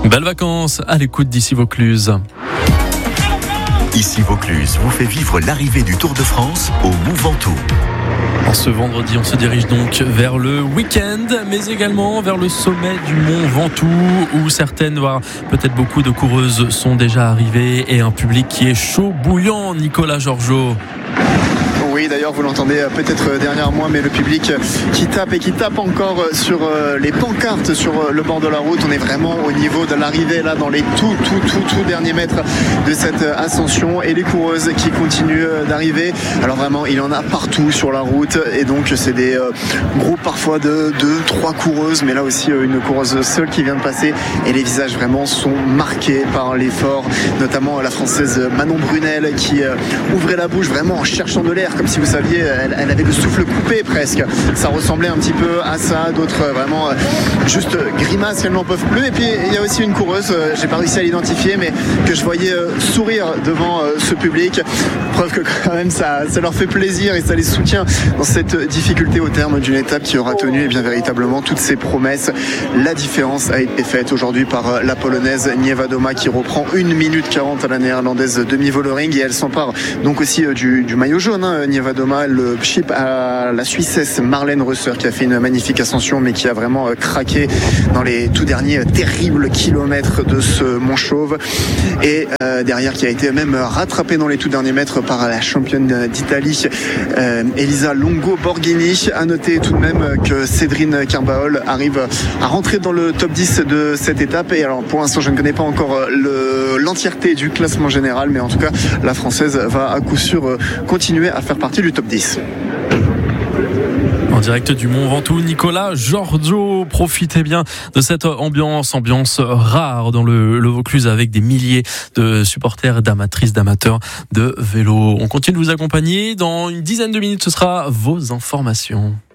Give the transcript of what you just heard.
Belles vacances à l'écoute d'Ici Vaucluse. Ici Vaucluse vous fait vivre l'arrivée du Tour de France au Mont Ventoux. En ce vendredi, on se dirige donc vers le week-end, mais également vers le sommet du Mont Ventoux, où certaines, voire peut-être beaucoup de coureuses sont déjà arrivées et un public qui est chaud bouillant. Nicolas Georgeot. Oui, d'ailleurs, vous l'entendez peut-être derrière moi, mais le public qui tape encore sur les pancartes sur le bord de la route. On est vraiment au niveau de l'arrivée, là, dans les tout derniers mètres de cette ascension, et les coureuses qui continuent d'arriver. Alors vraiment, il y en a partout sur la route, et donc c'est des groupes parfois de 2-3 coureuses, mais là aussi une coureuse seule qui vient de passer, et les visages vraiment sont marqués par l'effort, notamment la française Manon Brunel qui ouvrait la bouche vraiment en cherchant de l'air, comme si vous saviez, elle avait le souffle coupé presque. Ça ressemblait un petit peu à ça. D'autres vraiment juste grimaces, elles n'en peuvent plus. Et puis il y a aussi une coureuse, j'ai pas réussi à l'identifier, mais que je voyais sourire devant ce public. Preuve que quand même ça leur fait plaisir et ça les soutient dans cette difficulté au terme d'une étape qui aura tenu, et bien véritablement toutes ces promesses. La différence a été faite aujourd'hui par la polonaise Niewiadoma, qui reprend 1 minute 40 à la néerlandaise Demi Vollering, et elle s'empare donc aussi du maillot jaune, Niewiadoma, le chip à la Suissesse Marlène Reusser, qui a fait une magnifique ascension, mais qui a vraiment craqué dans les tout derniers terribles kilomètres de ce Mont Chauve, et derrière qui a été même rattrapé dans les tout derniers mètres par la championne d'Italie Elisa Longo Borghini. À noter tout de même que Cédrine Carbaol arrive à rentrer dans le top 10 de cette étape, et alors pour l'instant je ne connais pas encore l'entièreté du classement général, mais en tout cas la française va à coup sûr continuer à faire partie du top 10. En direct du Mont Ventoux, Nicolas Georgeot. Profitez bien de cette ambiance rare dans le Vaucluse, avec des milliers de supporters, d'amatrices, d'amateurs de vélo. On continue de vous accompagner. Dans une dizaine de minutes, ce sera vos informations.